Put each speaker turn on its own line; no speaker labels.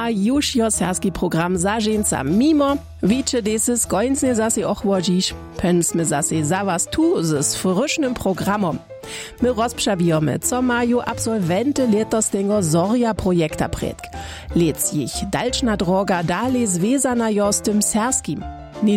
a już jo serski program zażeńca mimo. Wicze desy skońcnie zase ochłodzisz. Pęsmy zase za was tu z frysznym programom. My rozprzawimy, co mają absolwenty letostego Zorja projekta predk. Lec ich dalszna droga dalej związana jo z tym serskim.